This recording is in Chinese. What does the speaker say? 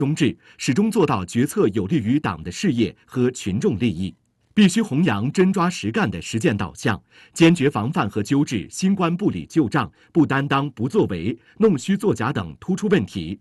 宗旨，始终做到决策有利于党的事业和群众利益。必须弘扬真抓实干的实践导向，坚决防范和纠治新官不理旧账、不担当、不作为、弄虚作假等突出问题，